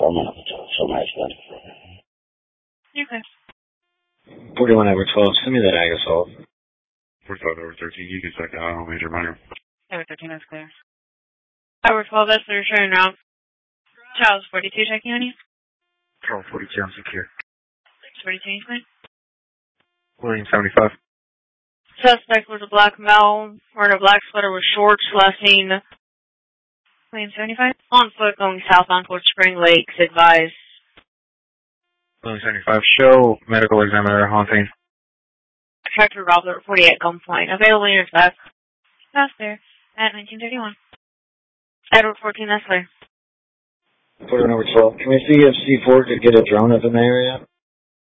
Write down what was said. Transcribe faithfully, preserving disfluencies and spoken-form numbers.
I'm gonna have to tell somebody's got it. You're clear. forty-one over twelve, send me that Agasol. forty-five over thirteen, you can check that out on major minor. Over thirteen, that's clear. Over twelve, that's the return route. Charles forty-two, checking on you. Charles forty-two, I'm secure. forty-two, you clear. William seventy-five. Suspect was a black male, wearing a black sweater with shorts, last seen William seventy-five. On foot going southbound towards Spring Lakes, advised. William seventy-five, show medical examiner haunting. Tractor Robert forty-eight, gunpoint. Available units back. Pass there at nineteen thirty-one. Edward fourteen, that's clear. forty-one over twelve, can we see if C four could get a drone up in the area?